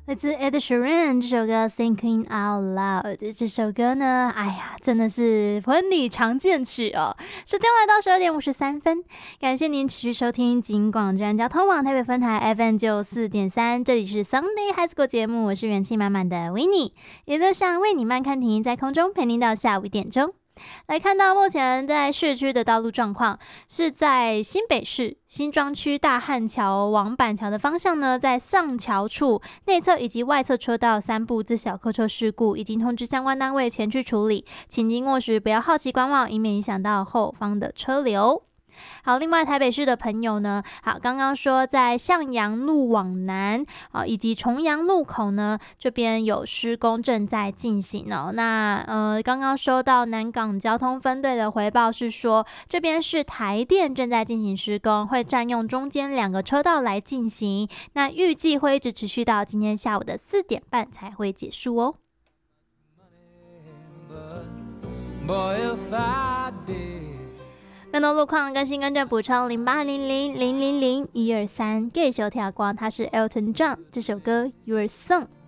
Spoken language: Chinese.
来自 Ed Sheeran 这首歌 Thinking Out Loud。 这首歌呢，哎呀，真的是婚礼常见曲哦。时间来到12:53，感谢您持续收听金广站交通网台北分台 FM94.3，这里是 Sunday High School 节目，我是元气满满的 Winnie， 娱乐上为你慢看停，在空中陪您到下午1点钟。来看到目前在市区的道路状况，是在新北市新庄区大汉桥往板桥的方向呢，在上桥处内侧以及外侧车道3部自小客车事故，已经通知相关单位前去处理，请经过时不要好奇观望，以免影响到后方的车流。好，另外台北市的朋友呢，好，刚刚说在向阳路往南以及重阳路口呢，这边有施工正在进行哦。那刚刚收到南港交通分队的回报是说，这边是台电正在进行施工，会占用中间2个车道来进行。那预计会一直持续到今天下午的4点半才会结束哦。更多路况更新跟着补充0800000123，继续收听光，它是 Elton John 这首歌 Your Song。